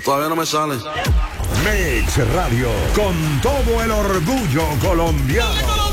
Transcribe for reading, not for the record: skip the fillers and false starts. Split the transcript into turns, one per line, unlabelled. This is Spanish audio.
Todavía no me sale.
Mix Radio, con todo el orgullo colombiano.